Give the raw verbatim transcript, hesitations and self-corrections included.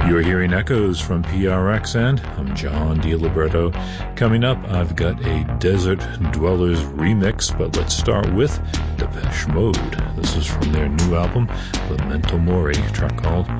You're hearing echoes from P R X, and I'm John DiLiberto. Coming up, I've got a Desert Dwellers remix, but let's start with Depeche Mode. This is from their new album, Memento Mori, a track called